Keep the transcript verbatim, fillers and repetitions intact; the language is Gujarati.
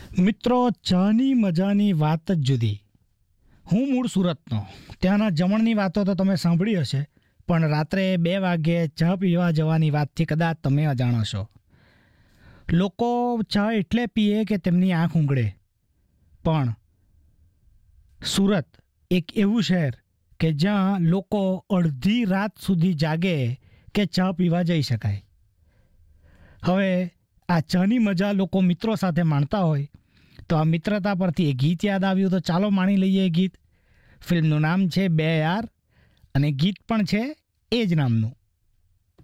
મિત્રો, ચાની મજાની વાત જ જુદી. હું મૂળ સુરતનો. ત્યાંના જમણની વાતો તો તમે સાંભળી હશે, પણ રાત્રે બે વાગ્યે ચા પીવા જવાની વાતથી કદાચ તમે અજાણ હશો. લોકો ચા એટલે પીએ કે તેમની આંખ ઊંઘડે. પણ સુરત એક એવું શહેર કે જ્યાં લોકો અડધી રાત સુધી જાગે કે ચા પીવા જઈ શકાય. હવે આ ચાની મજા લોકો મિત્રો સાથે માણતા હોય તો આ મિત્રતા પરથી એ ગીત યાદ આવ્યું, તો ચાલો માણી લઈએ એ ગીત. ફિલ્મનું નામ છે બે યાર અને ગીત પણ છે એ જ નામનું.